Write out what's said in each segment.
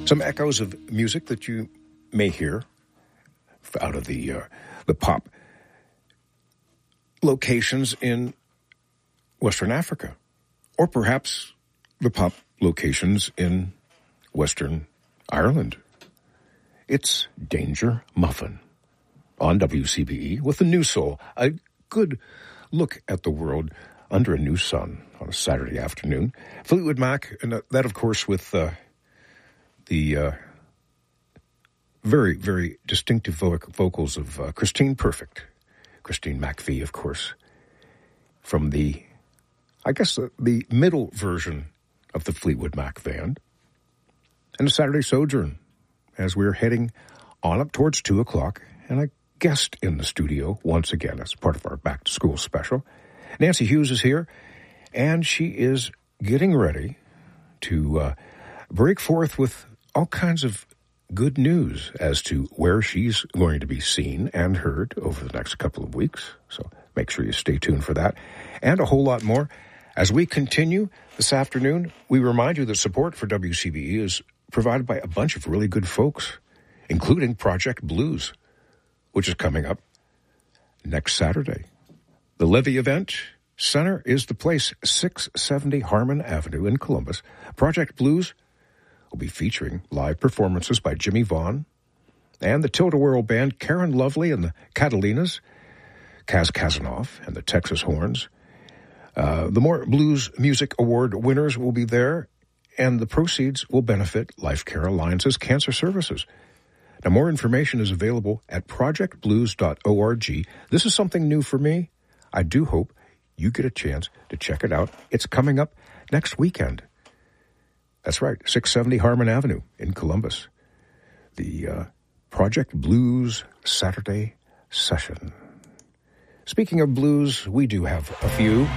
Some echoes of music that you may hear out of the pop locations in Western Africa, or perhaps the pop locations in Western Ireland. It's Danger Muffin on WCBE with the New Soul, a good look at the world under a new sun on a Saturday afternoon. Fleetwood Mac, and that, of course, with the very, very distinctive vocals of Christine Perfect. Christine McVie, of course, from the middle version of the Fleetwood Mac band. And a Saturday Sojourn as we're heading on up towards 2 o'clock. And a guest in the studio once again as part of our back-to-school special. Nancy Hughes is here, and she is getting ready to break forth with all kinds of good news as to where she's going to be seen and heard over the next couple of weeks. So make sure you stay tuned for that and a whole lot more. As we continue this afternoon, we remind you that support for WCBE is provided by a bunch of really good folks, including Project Blues, which is coming up next Saturday. The Levy Event Center is the place, 670 Harmon Avenue in Columbus. Project Blues will be featuring live performances by Jimmy Vaughn and the Tilt-A-Whirl Band, Karen Lovely and the Catalinas, Kaz Kazanoff and the Texas Horns. The More Blues Music Award winners will be there, and the proceeds will benefit Life Care Alliance's cancer services. Now, more information is available at projectblues.org. This is something new for me. I do hope you get a chance to check it out. It's coming up next weekend. That's right, 670 Harmon Avenue in Columbus. The Project Blues Saturday Session. Speaking of blues, we do have a few.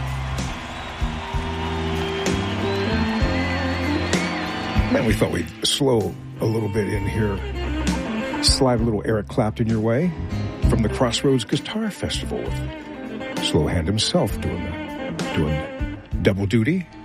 Man, we thought we'd slow a little bit in here. Slide a little Eric Clapton your way from the Crossroads Guitar Festival with Slow Hand himself doing double duty.